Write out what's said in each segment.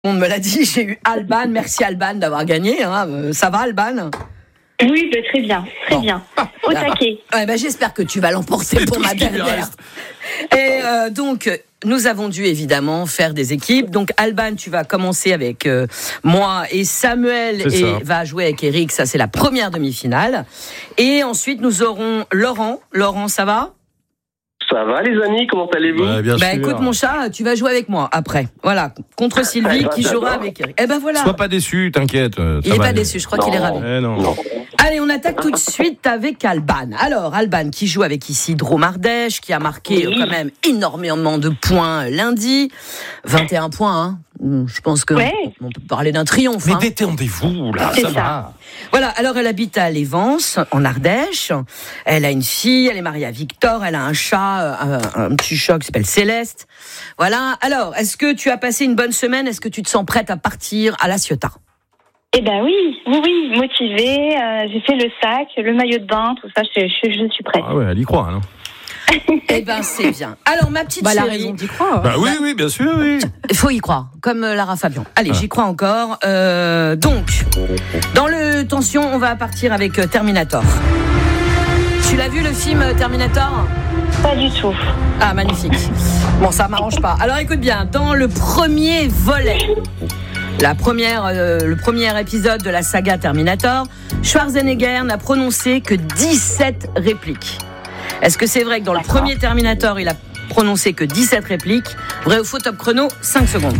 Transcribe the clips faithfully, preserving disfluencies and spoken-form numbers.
On me l'a dit, j'ai eu Alban. Merci Alban d'avoir gagné. Hein. Euh, ça va Alban ? Oui, bah, très bien, très bon. bien. Au taquet. Ouais, bah, j'espère que tu vas l'emporter C'est pour ma dernière. Et euh, donc, nous avons dû évidemment faire des équipes. Donc, Alban, tu vas commencer avec euh, moi et Samuel c'est et ça. va jouer avec Eric. Ça, c'est la première demi-finale. Et ensuite, nous aurons Laurent. Laurent, ça va ? Ça va les amis, comment allez-vous ? Ouais, bien Bah sûr. écoute mon chat, tu vas jouer avec moi après. Voilà, contre Sylvie Eh ben, qui jouera d'accord. avec Eric. Eh ben voilà. Sois pas déçu, t'inquiète. euh, Il ça est va pas aller. déçu, je crois Non. qu'il est ravi. Eh non. Non. Allez, on attaque tout de suite avec Alban. Alors, Alban qui joue avec ici Drôme Ardèche, qui a marqué Oui. quand même énormément de points lundi. vingt et un points, hein. Je pense que Ouais. on peut parler d'un triomphe. Mais hein. détendez-vous, là, C'est ça, ça. va. Voilà, alors elle habite à Lévence, en Ardèche. Elle a une fille, elle est mariée à Victor, elle a un chat, un, un petit chat qui s'appelle Céleste. Voilà, alors, est-ce que tu as passé une bonne semaine ? Est-ce que tu te sens prête à partir à La Ciotat ? Eh ben oui, oui, oui, motivée. Euh, j'ai fait le sac, le maillot de bain, tout ça. Je, je, je suis prête. Ah ouais, elle y croit, non ? Eh ben, c'est bien. Alors, ma petite Bah, la chérie, raison d'y croire. Bah oui, oui, bien sûr, oui. il faut y croire, comme euh, Lara Fabian. Allez, Ah. j'y crois encore. Euh, donc, dans le tension, on va partir avec euh, Terminator. Tu l'as vu le film euh, Terminator ? Pas du tout. Ah, magnifique. Bon, ça m'arrange pas. Alors, écoute bien, dans le premier volet, la première, euh, le premier épisode de la saga Terminator, Schwarzenegger n'a prononcé que dix-sept répliques. Est-ce que c'est vrai que dans le D'accord. premier Terminator, il a prononcé que dix-sept répliques ? Vrai ou faux, top chrono, cinq secondes.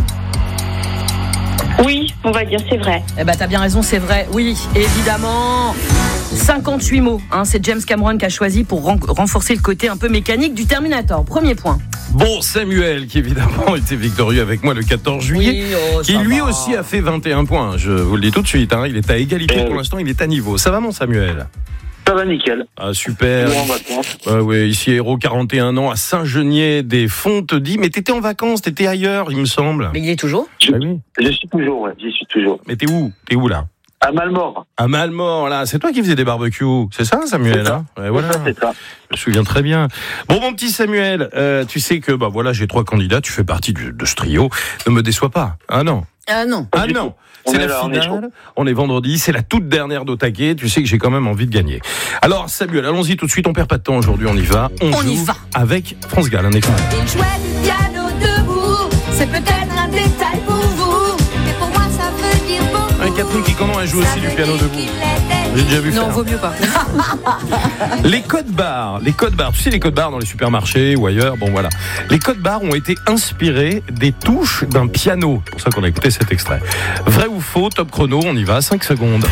Oui, on va dire c'est vrai. Eh ben, t'as bien raison, c'est vrai. Oui, évidemment. cinquante-huit mots, hein, c'est James Cameron qui a choisi pour ren- renforcer le côté un peu mécanique du Terminator. Premier point. Bon, Samuel, qui évidemment était victorieux avec moi le quatorze juillet, oh, qui ça lui va. aussi a fait vingt et un points. Je vous le dis tout de suite, hein, il est à égalité Euh, pour l'instant, il est à niveau. Ça va, mon Samuel ? Ça va nickel. Ah, super. Bon, en vacances. Ouais, ouais, ici Héros, quarante et un ans, à Saint-Genier-des-Fonts, dit, mais t'étais en vacances, t'étais ailleurs, il me semble. Mais il est toujours ? Je, Ah oui. je suis toujours, ouais, j'y suis toujours. Mais t'es où ? T'es où là ? À Malmort. À Malmort, là. C'est toi qui faisais des barbecues. C'est ça, Samuel, C'est ça. hein ? Ouais, voilà. C'est ça. Je me souviens très bien. Bon, mon petit Samuel, euh, tu sais que, bah voilà, j'ai trois candidats, tu fais partie du- de ce trio. Ne me déçois pas. Ah non. Ah non. Ah du non. tout. On C'est est la là, on est finale. On est vendredi. C'est la toute dernière d'Otaquet. Tu sais que j'ai quand même envie de gagner. Alors, Samuel, allons-y tout de suite. On perd pas de temps aujourd'hui. On y va. On, On joue y va. avec France Gall. Un écoute. Il jouait du piano debout, c'est peut-être un détail pour vous, mais pour moi ça veut dire beaucoup. Ouais, Catherine Quiconon, elle joue Ça aussi du veut piano dire debout. qu'il était J'ai déjà vu Non, faire. vaut mieux pas. Les codes barres, les codes barres, tu sais les codes barres dans les supermarchés ou ailleurs, bon voilà. Les codes barres ont été inspirés des touches d'un piano. C'est pour ça qu'on a écouté cet extrait. Vrai ou faux, top chrono, on y va, cinq secondes.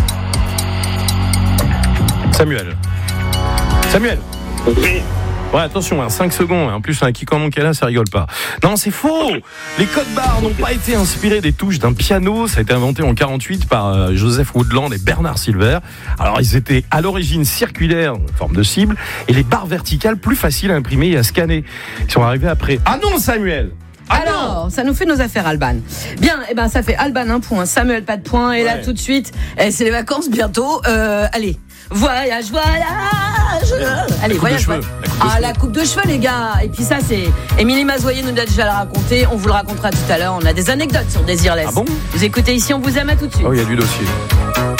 Samuel. Samuel. Oui. Ouais, attention, hein, cinq secondes. En plus, un qui comment qu'elle a, ça rigole pas. Non, c'est faux. Les codes barres n'ont pas été inspirés des touches d'un piano. Ça a été inventé en quarante-huit par euh, Joseph Woodland et Bernard Silver. Alors, ils étaient à l'origine circulaires, en forme de cible, et les barres verticales plus faciles à imprimer et à scanner. Ils sont arrivés après. Ah non, Samuel. Ah non. Alors, ça nous fait nos affaires, Alban. Bien, eh ben, ça fait Alban un point, Samuel pas de point, et là Ouais. tout de suite, eh, c'est les vacances bientôt. Euh, allez, voyage, voyage. Allez, coupe voyage, de cheveux, voyage. la coupe de Ah, cheveux. la coupe de cheveux, les gars. Et puis ça, c'est Émilie Mazoyer nous a déjà le raconté. On vous le racontera tout à l'heure. On a des anecdotes sur Désirless. Ah bon Vous écoutez ici, on vous aime à tout de suite. Oh, il y a du dossier.